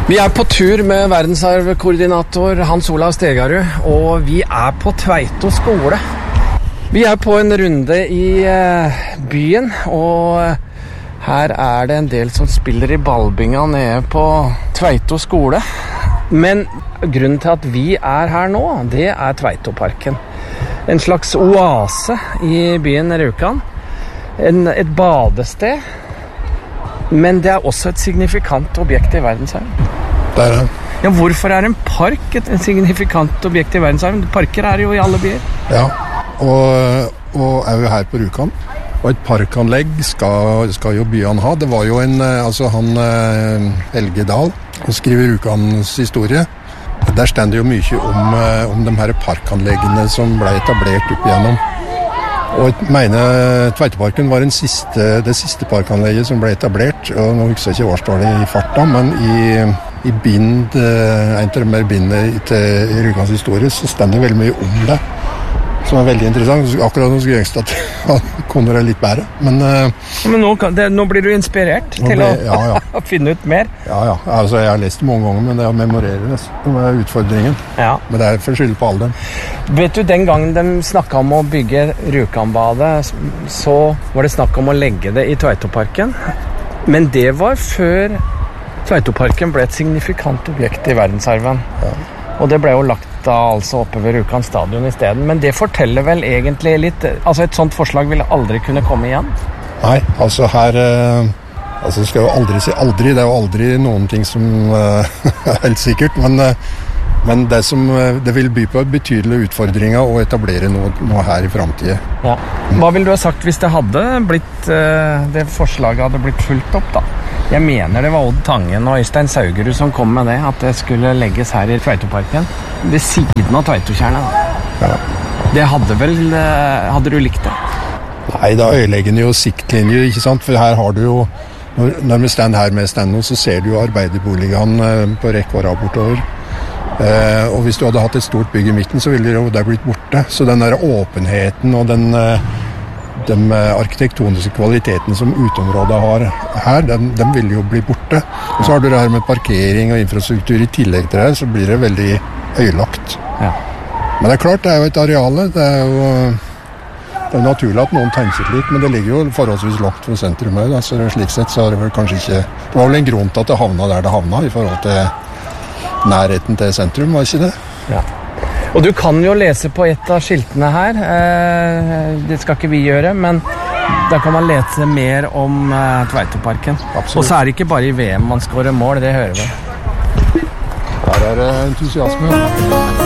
Vi på tur med verdensarvkoordinator Hans Olav Stegarud, og vi på Tveito skole. Vi på en runde i byen, og her det en del som spiller i ballbinga nede på Tveito skole. Men grunnen til at vi her nå, det Tveitoparken. En slags oase i byen Rjukan. Et badested. Men det også et signifikant objekt i verdensarven. Det det. Ja, hvorfor en park et signifikant objekt i verdensarven? Parker jo i alle byer. Ja, og jo her på Rjukan. Og et parkanlegg skal jo byene ha. Det var jo Helge Dahl, som skriver Rjukans historie. Der stender jo mye om de her parkanleggene som ble etablert opp igjennom. Og jeg mener Tveitoparken var det siste parkanlegget som ble etablert, og nå husker jeg ikke årstallet i farta, men i bind, en av de mer bindene til Rjukans historie, så stender veldig mye om det, som veldig interessant. Akkurat nå skulle jeg ønske at han kunne det litt bedre, men nå blir du inspirert til å finne ut mer. Ja, altså jeg har lest det mange ganger, men det å memorere det, det utfordringen. Ja. Men det for skyld på alderen. Vet du, den gangen de snakket om å bygge Rjukanbadet, så var det snakk om å legge det i Tveitoparken. Men det var før Tveitoparken ble et signifikant objekt i verdensarven. Ja. Og det ble jo lagt altså oppe ved Rjukan stadion i stedet. Men det forteller vel egentlig litt. Altså et sånt forslag ville aldri kunne komme igjen? Nei, altså her skal jo aldri si aldri. Det jo aldri noen ting som helt sikkert. Men det vil by på betydelige utfordringer å etablere noe her i fremtiden. Ja. Hva ville du ha sagt hvis det forslaget hadde blitt fulgt opp da? Jeg mener det var Odd Tangen og Øystein Saugerud som kom med det, at det skulle legges her i Tveitoparken, ved siden av Tveitokjernen. Ja. Det hadde du likt det? Nei, da øyelegger jo siktlinjer, ikke sant? For her har du jo, når vi stender her med standen, så ser du jo arbeiderboligene på rekkeåra bortover. Og hvis du hadde hatt et stort bygg i midten, så ville det jo der blitt borte. Så den der åpenheten og de arkitektoniske kvalitetene som uteområdet har her, de vil jo bli borte. Og så har du det her med parkering og infrastruktur i tillegg til det, så blir det veldig øylagt. Ja. Men det klart, det jo et areale. Det jo naturlig at noen tenker litt, men det ligger jo forholdsvis langt fra sentrum her, så slik sett så har det vel kanskje ikke... Det var vel en grunn til at det havna der det havna, i forhold til nærheten til sentrum, var ikke det? Ja. Og du kan jo lese på et av skiltene her, det skal ikke vi gjøre, men da kan man lese mer om Tveitoparken. Absolutt. Og så det ikke bare i VM man skårer mål, det hører vi. Her det entusiasme.